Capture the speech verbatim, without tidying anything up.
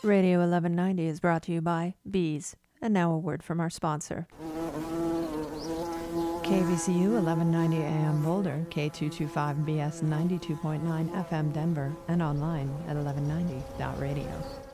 Radio eleven ninety is brought to you by Bees. And now a word from our sponsor. K V C U eleven ninety A M Boulder, K two twenty-five B S ninety-two point nine F M Denver, and online at eleven ninety dot radio.